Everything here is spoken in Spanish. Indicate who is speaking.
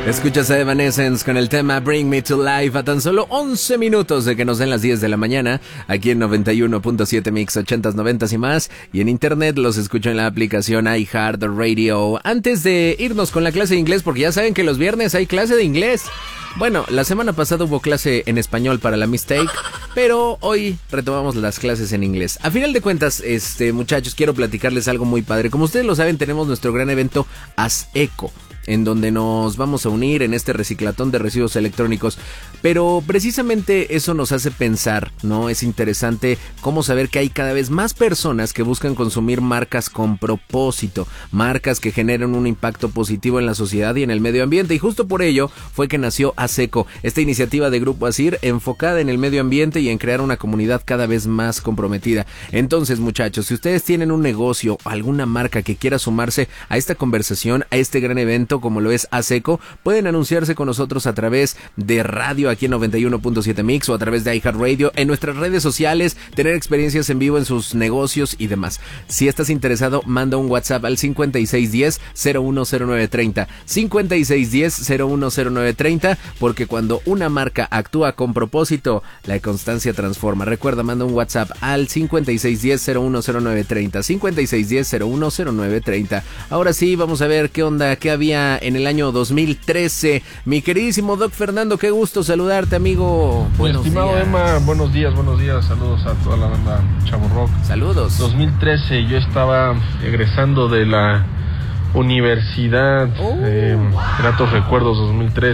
Speaker 1: Escuchas a Evanescence con el tema Bring Me to Life a tan solo 11 minutos de que nos den las 10 de la mañana, aquí en 91.7 Mix 80s, 90s y más, y en internet los escucho en la aplicación iHeartRadio. Antes de irnos con la clase de inglés, porque ya saben que los viernes hay clase de inglés. Bueno, la semana pasada hubo clase en español para la Mistake, pero hoy retomamos las clases en inglés. A final de cuentas, muchachos, quiero platicarles algo muy padre. Como ustedes lo saben, tenemos nuestro gran evento Haz Eco, en donde nos vamos a unir en este reciclatón de residuos electrónicos. Pero precisamente eso nos hace pensar, ¿no? Es interesante cómo saber que hay cada vez más personas que buscan consumir marcas con propósito, marcas que generan un impacto positivo en la sociedad y en el medio ambiente. Y justo por ello fue que nació Haz Eco, esta iniciativa de Grupo Asir enfocada en el medio ambiente y en crear una comunidad cada vez más comprometida. Entonces, muchachos, si ustedes tienen un negocio o alguna marca que quiera sumarse a esta conversación, a este gran evento como lo es Haz Eco, pueden anunciarse con nosotros a través de radio aquí en 91.7 Mix o a través de iHeartRadio, en nuestras redes sociales, tener experiencias en vivo en sus negocios y demás. Si estás interesado, manda un WhatsApp al 5610-010930, 5610-010930, porque cuando una marca actúa con propósito, la constancia transforma. Recuerda, manda un WhatsApp al 5610-010930, 5610-010930. Ahora sí, vamos a ver qué onda, qué había en el año 2013. Mi queridísimo Doc Fernando, qué gusto saludarte, amigo.
Speaker 2: Buenos días. Estimado Emma, buenos días. Saludos a toda la banda Chavo Rock.
Speaker 1: Saludos.
Speaker 2: 2013, yo estaba egresando de la universidad. Gratos recuerdos 2013.